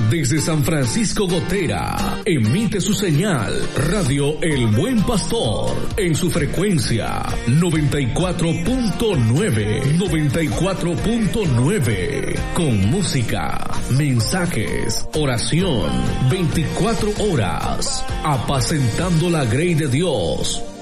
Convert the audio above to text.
Desde San Francisco Gotera, emite su señal Radio El Buen Pastor en su frecuencia 94.9, con música, mensajes, oración, 24 horas, apacentando la grey de Dios.